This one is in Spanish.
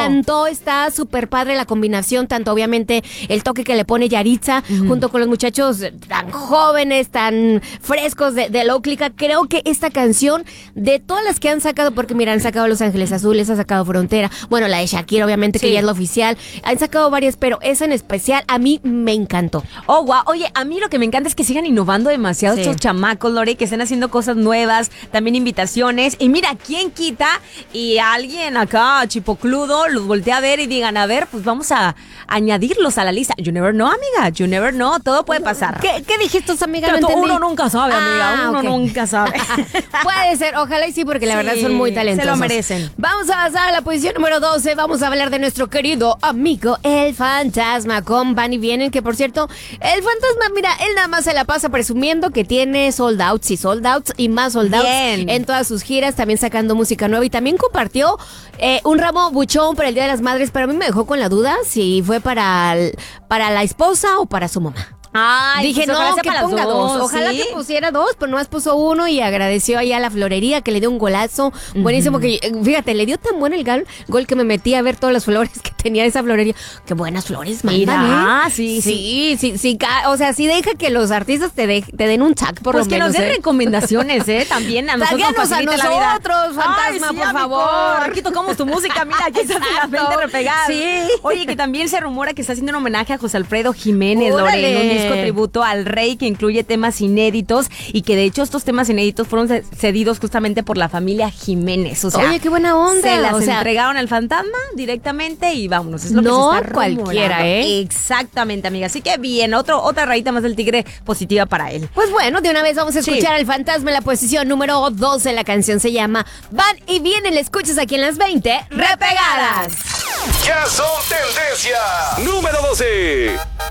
encantó, está súper padre la combinación, tanto obviamente el toque que le pone Yaritza junto con los muchachos tan jóvenes, tan frescos de Loclica. Creo que esta canción, de todas las que han sacado, porque mira, han sacado Los Ángeles Azules, ha sacado Frontera, bueno, la de Shakira obviamente que ya es la oficial, han sacado varias, pero esa en especial a mí me encantó. Oh, wow. Oye, a mí lo que me encanta es que sigan innovando demasiado estos chamacos, Lore, que estén haciendo cosas nuevas, también invitaciones. Y mira, ¿quién quita? Y alguien acá, chipocludo, los voltea a ver y digan, a ver, pues vamos a añadirlos a la lista. You never know, amiga, you never know, todo puede pasar. ¿Qué dijiste, amiga? No uno nunca sabe, amiga, uno nunca sabe. Puede ser, ojalá y sí, porque la verdad son muy talentosos. Se lo merecen. Vamos a pasar a la posición número 12, vamos a hablar de nuestro querido amigo El Fantasma con Van y Vienen, que por cierto, El Fantasma, mira, él nada más se la pasa presumiendo que tiene sold outs y más sold outs en todas sus giras, también sacando música nueva y también compartió un ramo buchón para el Día de las Madres, pero a mí me dejó con la duda si fue para la esposa o para su mamá. Ay, dije, pues no, que ponga dos. Ojalá que pusiera dos, pero nomás puso uno y agradeció ahí a la florería que le dio un golazo. Buenísimo, que fíjate, le dio tan buen el gol que me metí a ver todas las flores que tenía esa florería. Qué buenas flores mandan, sí. O sea, sí deja que los artistas te den un tag por lo menos. Pues que nos den recomendaciones, también a nosotros. Táguenos a nosotros, Fantasma, sí, por favor. Aquí tocamos tu música, mira, aquí está la mente repegada. Sí. Oye, que también se rumora que está haciendo un homenaje a José Alfredo Jiménez, Lore, un disco tributo al rey que incluye temas inéditos y que de hecho estos temas inéditos fueron cedidos justamente por la familia Jiménez. O sea, oye, qué buena onda. Se las entregaron al Fantasma directamente y vámonos. Es lo que se está rumorando. Cualquiera, Exactamente, amiga. Así que bien, otra rayita más del tigre positiva para él. Pues bueno, de una vez vamos a escuchar al Fantasma en la posición número 12. La canción se llama Van y Vienen. La escuchas aquí en las 20 Repegadas. Ya son tendencia número 12.